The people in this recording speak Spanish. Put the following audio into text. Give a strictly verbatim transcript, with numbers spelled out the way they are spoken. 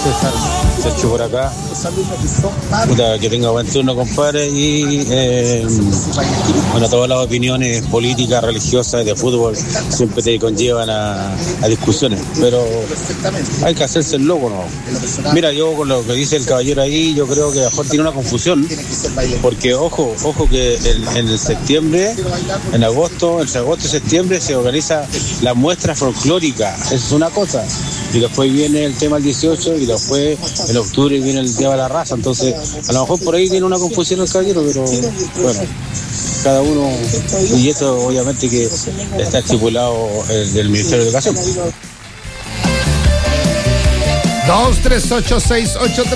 César, Sergio por acá. Puta, que tenga buen turno, compadre. Y eh, bueno, todas las opiniones políticas, religiosas, de fútbol, siempre te conllevan a, a discusiones. Pero hay que hacerse el loco, ¿no? Mira, yo con lo que dice el caballero ahí, yo creo que a lo mejor tiene una confusión. Porque, ojo, ojo que en, en el septiembre, en agosto, entre agosto y septiembre se organiza la muestra folclórica. Esa es una cosa. Y después viene el tema del dieciocho y después en octubre viene el tema de la raza. Entonces, a lo mejor por ahí tiene una confusión el caballero, pero bueno, cada uno, y esto obviamente que está estipulado del Ministerio de Educación. dos tres ocho seis ocho tres